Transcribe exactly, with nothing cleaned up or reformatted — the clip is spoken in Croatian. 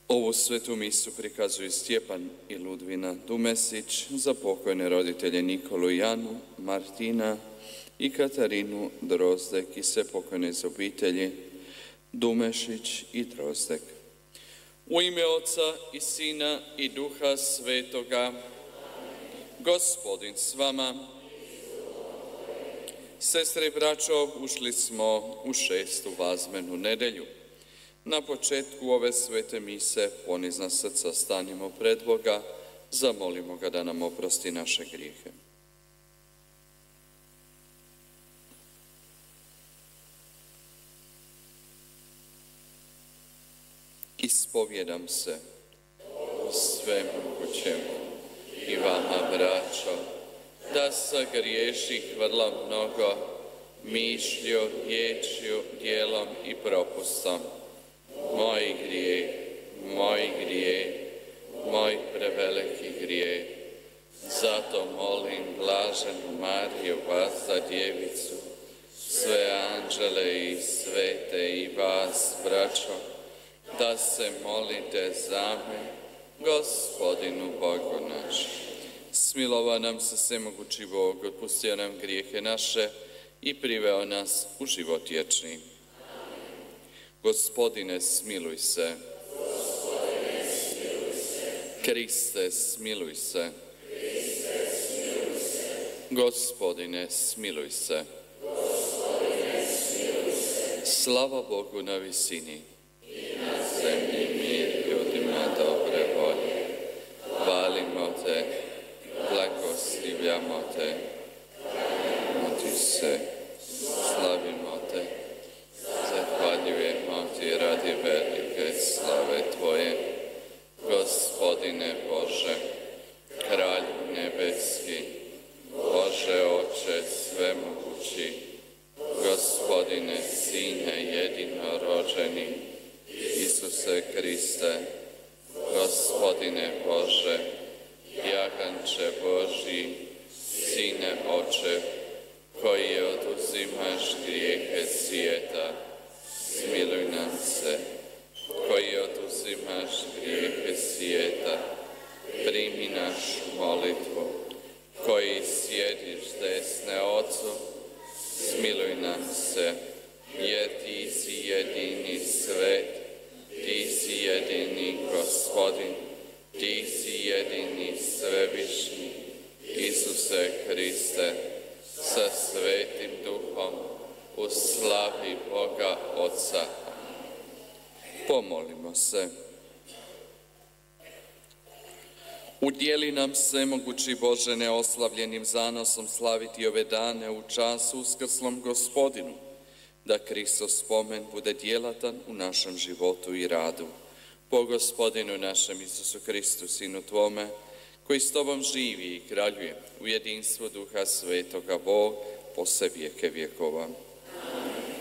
Ovu svetu misu prikazuju Stjepan i Ludvina Dumesić za pokojne roditelje Nikolu i Janu, Martina i Katarinu Drozdek i sve pokojne iz obitelji Dumešić i Drozdek. U ime Oca i Sina i Duha Svetoga, Gospodin s vama. Sestre i braćo, ušli smo u šestu vazmenu nedelju. Na početku ove svete mise ponizna srca stanimo pred Boga, zamolimo ga da nam oprosti naše grijehe. Ispovjedam se svemogućemu i vama, braćo, da sagriješih vrlo mnogo mišlju, riječju, djelom i propustom. Moj grijeh, moj grijeh, moj preveliki grijeh. Zato molim blaženu Mariju, vas za djevicu, sve anđele i svete i vas, braćo, da se molite za me, Gospodinu Bogu našem. Smilova nam se svemogući Bog, otpustio nam grijehe naše i priveo nas u život vječni. Gospodine, smiluj se. Gospodine, smiluj se. Kriste, smiluj se. Kriste, smiluj se. Gospodine, smiluj se. Gospodine, smiluj se. Slava Bogu na visini i na zemlji mir ljudima dobre volje. Hvalimo te, blagoslivljamo te, hvalimo ti se, slavimo te, zahvaljujemo ti radi velike slave tvoje. Gospodine Bože, Kralju nebeski, Bože Oče svemogući, Gospodine Sine jedinorođeni, Isuse Kriste, Gospodine Bože, Jaganče Božji, Sine Oče, koji oduzimaš grijehe svijeta, smiluj nam se. Koji oduzimaš grijehe svijeta, primi našu molitvu. Koji sjediš desne Ocu, smiluj nam se, jer ti si jedini svet, ti si jedini Gospodin, ti si jedini svevišnji, Isuse Kriste, sa Svetim Duhom, u slavi Boga Otca. Pomolimo se. Udjeli nam svemogući Bože neoslavljenim zanosom slaviti ove dane u času uskrslom Gospodinu, da Kristov spomen bude djelatan u našem životu i radu. Po Gospodinu našem Isusu Kristu, Sinu Tvome, koji s Tobom živi i kraljuje u jedinstvu Duha Svetoga, Bog, po sve vijeke vjekova.